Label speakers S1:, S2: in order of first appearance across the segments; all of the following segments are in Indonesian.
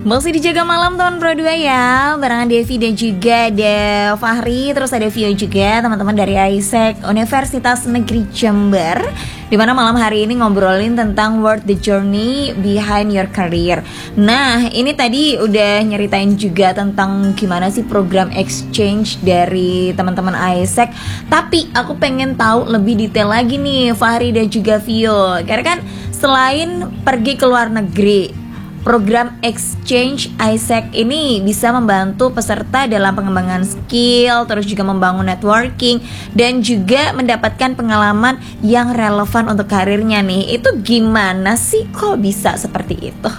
S1: Masih dijaga malam teman Pro 2 ya, barengan Devi dan juga ada Fahri. Terus ada Vio juga, teman-teman dari AIESEC Universitas Negeri Jember, dimana malam hari ini ngobrolin tentang World the Journey Behind Your Career. Nah, ini tadi udah nyeritain juga tentang gimana sih program exchange dari teman-teman AIESEC. Tapi aku pengen tahu lebih detail lagi nih Fahri dan juga Vio. Karena kan selain pergi ke luar negeri, program exchange AIESEC ini bisa membantu peserta dalam pengembangan skill, terus juga membangun networking, dan juga mendapatkan pengalaman yang relevan untuk karirnya nih. Itu gimana sih kok bisa seperti itu?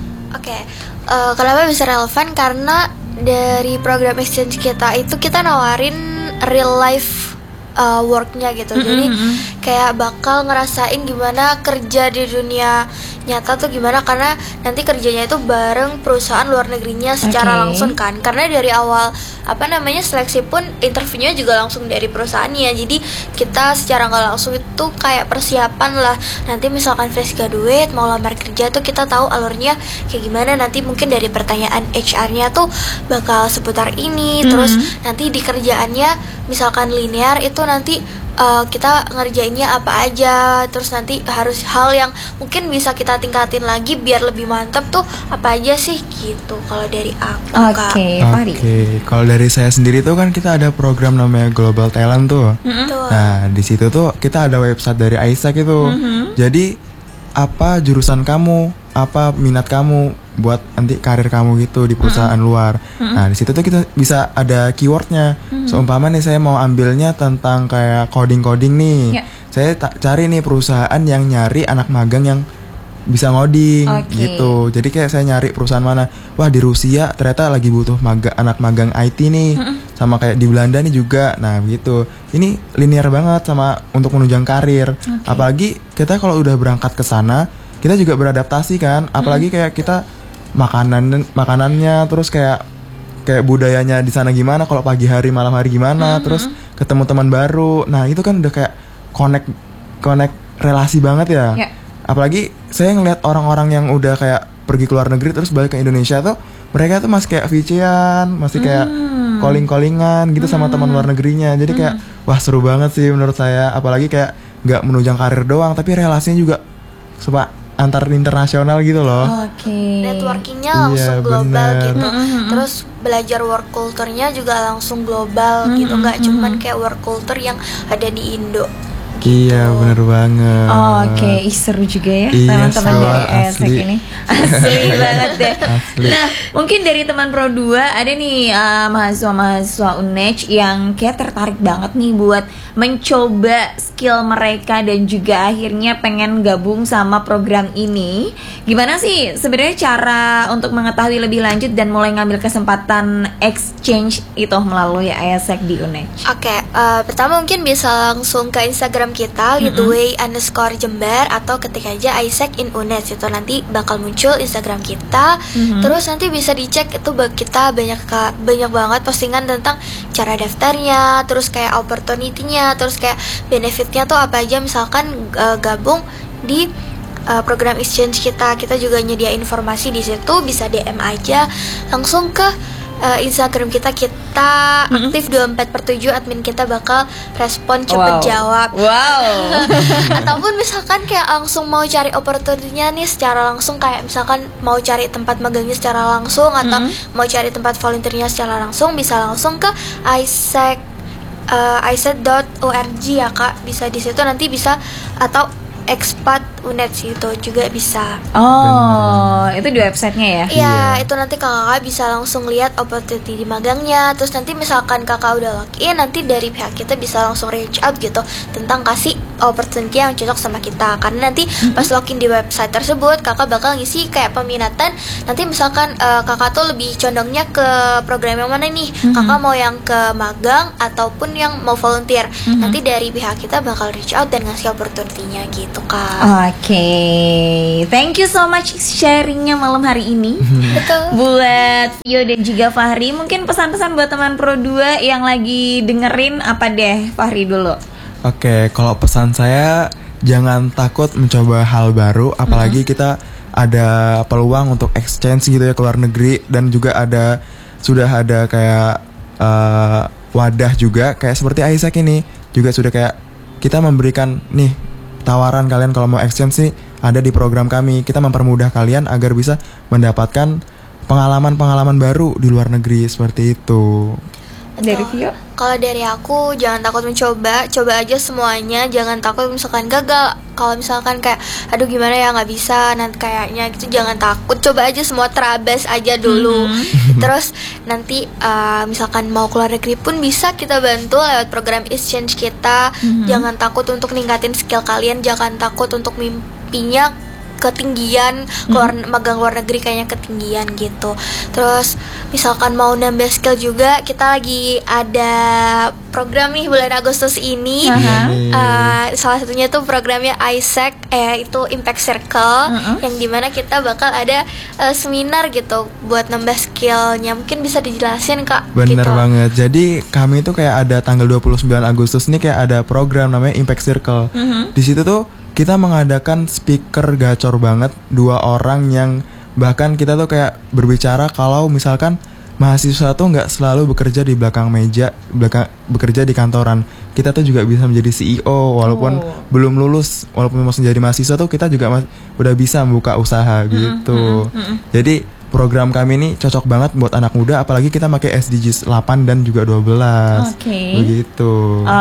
S2: Kenapa bisa relevan? Karena dari program exchange kita itu kita nawarin real life worknya gitu. Jadi kayak bakal ngerasain gimana kerja di dunia nyata tuh gimana, karena nanti kerjanya itu bareng perusahaan luar negerinya secara langsung kan. Karena dari awal seleksi pun interviewnya juga langsung dari perusahaannya. Jadi kita secara nggak langsung itu kayak persiapan lah. Nanti misalkan fresh graduate mau lamar kerja tuh kita tahu alurnya kayak gimana. Nanti mungkin dari pertanyaan HR-nya tuh bakal seputar ini. Terus nanti di kerjaannya misalkan linear itu nanti kita ngerjainnya apa aja. Terus nanti harus hal yang mungkin bisa kita tingkatin lagi biar lebih mantap tuh apa aja sih gitu. Kalau dari aku
S1: Oke,
S3: kalau dari saya sendiri tuh kan kita ada program namanya Global Talent tuh. Nah di situ tuh kita ada website dari AIESEC itu. Jadi apa jurusan kamu, apa minat kamu buat nanti karir kamu gitu di perusahaan luar. Nah di situ tuh kita bisa ada keywordnya. Seumpama nih saya mau ambilnya tentang kayak coding nih. Saya cari nih perusahaan yang nyari anak magang yang bisa ngoding gitu. Jadi kayak saya nyari perusahaan mana, wah di Rusia ternyata lagi butuh anak magang IT nih. Sama kayak di Belanda nih juga. Nah gitu. Ini linear banget sama untuk menunjang karir. Apalagi kita kalau udah berangkat ke sana, kita juga beradaptasi kan. Apalagi kayak kita makanannya, terus kayak budayanya di sana gimana, kalau pagi hari malam hari gimana, terus ketemu teman baru. Nah itu kan udah kayak connect relasi banget ya. Apalagi saya ngeliat orang-orang yang udah kayak pergi ke luar negeri terus balik ke Indonesia tuh, mereka tuh masih kayak VC-an, masih kayak calling-callingan gitu sama teman luar negerinya. Jadi kayak wah seru banget sih menurut saya. Apalagi kayak nggak menunjang karir doang, tapi relasinya juga antar internasional gitu loh.
S2: Networkingnya langsung global gitu. Terus belajar work culture-nya juga langsung global gitu. Nggak cuman kayak work culture yang ada di Indo.
S3: Iya bener banget.
S1: Seru juga ya teman-teman dari AIESEC ini. Asli banget deh. Nah mungkin dari teman Pro 2 ada nih mahasiswa-mahasiswa UNEJ yang kayak tertarik banget nih buat mencoba skill mereka dan juga akhirnya pengen gabung sama program ini. Gimana sih sebenarnya cara untuk mengetahui lebih lanjut dan mulai ngambil kesempatan exchange itu melalui AIESEC di UNEJ?
S2: Pertama mungkin bisa langsung ke Instagram kita @way_Jember atau ketik aja AIESEC in UNEJ, itu nanti bakal muncul Instagram kita. Terus nanti bisa dicek itu kita banyak banget postingan tentang cara daftarnya, terus kayak opportunity-nya, terus kayak benefitnya tuh apa aja misalkan gabung di program exchange kita juga nyedia informasi di situ. Bisa DM aja langsung ke Instagram kita aktif 24/7, admin kita bakal respon cepet jawab. Ataupun misalkan kayak langsung mau cari opportunity-nya nih secara langsung, kayak misalkan mau cari tempat magangnya secara langsung atau mau cari tempat volunteer-nya secara langsung, bisa langsung ke AIESEC.org ya Kak. Bisa di situ nanti bisa, atau expat UNEJ itu juga bisa.
S1: Itu di websitenya ya?
S2: Iya, itu nanti kakak bisa langsung lihat opportunity di magangnya. Terus nanti misalkan kakak udah login, nanti dari pihak kita bisa langsung reach out gitu tentang kasih opportunity yang cocok sama kita. Karena nanti pas login di website tersebut, kakak bakal ngisi kayak peminatan. Nanti misalkan kakak tuh lebih condongnya ke program yang mana nih, kakak mau yang ke magang ataupun yang mau volunteer. Nanti dari pihak kita bakal reach out dan ngasih opportunity-nya gitu Kak.
S1: Thank you so much sharingnya malam hari ini.
S2: Betul.
S1: Buat Vio dan juga Fahri, mungkin pesan-pesan buat teman Pro 2 yang lagi dengerin apa deh? Fahri dulu.
S3: Kalau pesan saya jangan takut mencoba hal baru, apalagi kita ada peluang untuk exchange gitu ya ke luar negeri, dan juga sudah ada kayak wadah juga kayak seperti Isaac ini juga sudah kayak kita memberikan nih tawaran kalian kalau mau exchange nih ada di program kami. Kita mempermudah kalian agar bisa mendapatkan pengalaman-pengalaman baru di luar negeri seperti itu.
S1: Dari Vio?
S2: Kalau dari aku, jangan takut mencoba, coba aja semuanya, jangan takut misalkan gagal. Kalau misalkan kayak, aduh gimana ya nggak bisa nanti kayaknya gitu, jangan takut, coba aja semua, terabas aja dulu. Terus nanti misalkan mau keluar negeri pun bisa kita bantu lewat program exchange kita. Jangan takut untuk ningkatin skill kalian, jangan takut untuk mimpinya ketinggian, magang luar negeri kayaknya ketinggian gitu. Terus misalkan mau nambah skill juga, kita lagi ada program nih bulan Agustus ini. Salah satunya tuh programnya Isaac, itu Impact Circle, yang dimana kita bakal ada seminar gitu buat nambah skillnya. Mungkin bisa dijelasin Kak?
S3: Bener
S2: gitu.
S3: banget. Jadi kami tuh kayak ada tanggal 29 Agustus nih kayak ada program namanya Impact Circle. Di situ tuh kita mengadakan speaker gacor banget, 2 orang yang bahkan kita tuh kayak berbicara kalau misalkan mahasiswa tuh nggak selalu bekerja di belakang meja, bekerja di kantoran. Kita tuh juga bisa menjadi CEO walaupun belum lulus, walaupun masih jadi mahasiswa tuh kita juga udah bisa membuka usaha gitu. Jadi program kami ini cocok banget buat anak muda, apalagi kita pakai SDGs 8 dan juga 12. Begitu.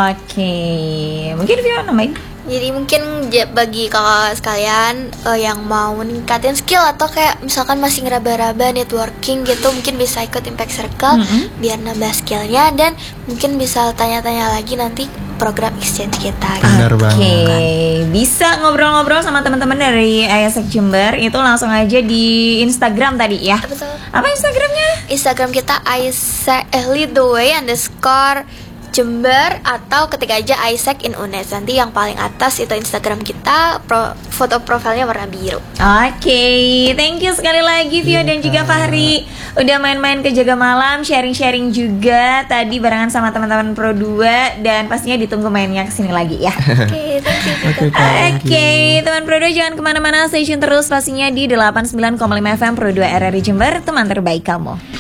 S1: Mungkin Vio nambahin?
S2: Jadi mungkin bagi kakak sekalian yang mau ningkatin skill atau kayak misalkan masih ngeraba-raba networking gitu, mungkin bisa ikut Impact Circle biar nambah skillnya, dan mungkin bisa tanya-tanya lagi nanti program exchange kita.
S3: Benar banget.
S1: Bisa ngobrol-ngobrol sama teman-teman dari Isaac Jember itu langsung aja di Instagram tadi ya.
S2: Betul.
S1: Apa Instagramnya?
S2: Instagram kita Isaac lead the way _ Jember, atau ketik aja Isaac in UNES. Nanti yang paling atas itu Instagram kita, foto profilnya warna biru.
S1: Thank you sekali lagi Vio dan juga Fahri udah main-main ke Jaga Malam, sharing-sharing juga tadi barengan sama teman-teman Pro 2, dan pastinya ditunggu mainnya kesini lagi ya.
S2: Thank you.
S1: Teman Pro 2 jangan kemana-mana, stay tune terus pastinya di 89,5 FM Pro 2 RRI Jember, teman terbaik kamu.